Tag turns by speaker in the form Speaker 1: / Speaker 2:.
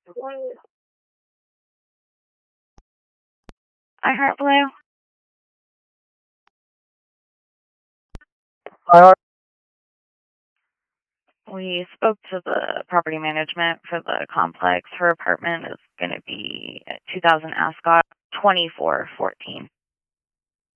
Speaker 1: iHeart Blue.
Speaker 2: I
Speaker 1: We spoke to the property management for the complex. Her apartment is going to be at 2000 Ascot, 2414.